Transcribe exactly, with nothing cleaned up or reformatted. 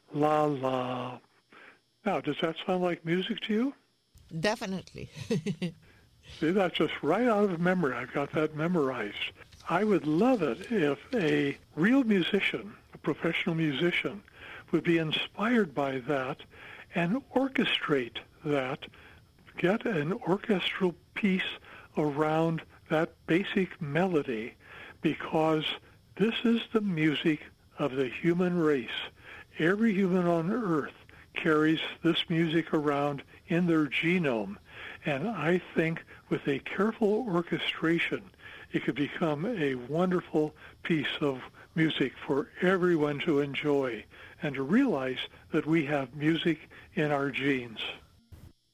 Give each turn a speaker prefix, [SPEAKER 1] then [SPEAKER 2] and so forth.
[SPEAKER 1] La la. Now, does that sound like music to you?
[SPEAKER 2] Definitely.
[SPEAKER 1] See, that's just right out of memory. I've got that memorized. I would love it if a real musician, a professional musician, would be inspired by that and orchestrate that, get an orchestral piece around that basic melody, because this is the music of the human race. Every human on earth carries this music around in their genome, and I think with a careful orchestration, it could become a wonderful piece of music for everyone to enjoy and to realize that we have music in our genes.